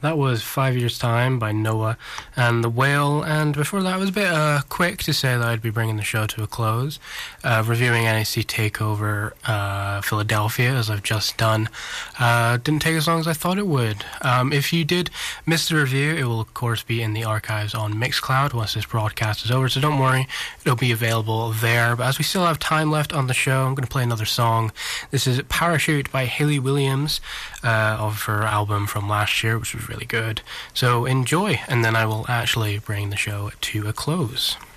That was 5 Years' Time by Noah and The Whale, and before that was a bit quick to say that I'd be bringing the show to a close, reviewing NXT TakeOver Philadelphia, as I've just done. Didn't take as long as I thought it would. If you did miss the review, it will of course be in the archives on Mixcloud once this broadcast is over, so don't worry, it'll be available there. But as we still have time left on the show, I'm going to play another song. This is Parachute by Hayley Williams, of her album from last year, which was really good. So enjoy, and then I will actually bring the show to a close.